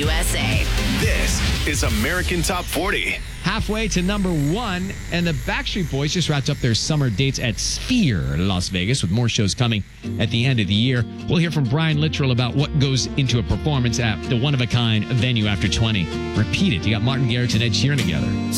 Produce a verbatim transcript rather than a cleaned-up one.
U S A. This is American Top forty. Halfway to number one, and the Backstreet Boys just wrapped up their summer dates at Sphere, Las Vegas, with more shows coming at the end of the year. We'll hear from Brian Littrell about what goes into a performance at the one-of-a-kind venue after twenty. Repeat it. You got Martin Garrix and Ed Sheeran together.